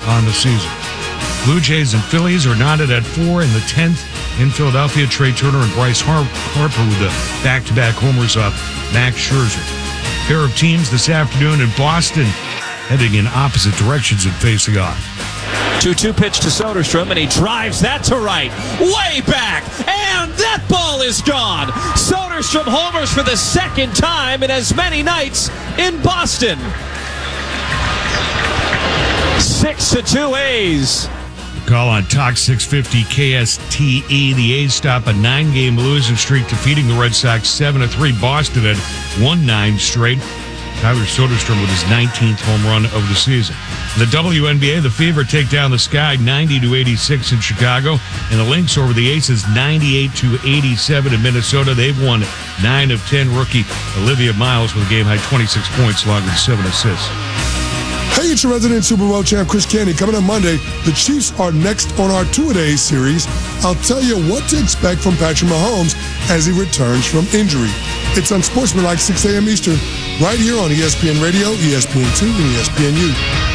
on the season. Blue Jays and Phillies are knotted at 4 in the 10th. In Philadelphia, Trey Turner and Bryce Harper with the back-to-back homers off Max Scherzer. Pair of teams this afternoon in Boston heading in opposite directions and facing off. 2-2 pitch to Soderstrom, and he drives that to right. Way back, and that ball is gone. Soderstrom homers for the second time in as many nights in Boston. 6-2 A's. Call on Talk 650 KSTE. The A's stop a 9-game losing streak, defeating the Red Sox 7-3. Boston had won 9 straight. Tyler Soderstrom with his 19th home run of the season. In the WNBA, the Fever take down the Sky 90-86 in Chicago, and the Lynx over the Aces 98-87 in Minnesota. They've won 9 of 10. Rookie Olivia Miles with a game-high 26 points along with 7 assists. Hey, it's your resident Super Bowl champ, Chris Candy. Coming on Monday, the Chiefs are next on our two-a-days series. I'll tell you what to expect from Patrick Mahomes as he returns from injury. It's Unsportsmanlike, 6 a.m. Eastern, right here on ESPN Radio, ESPN2, and ESPNU.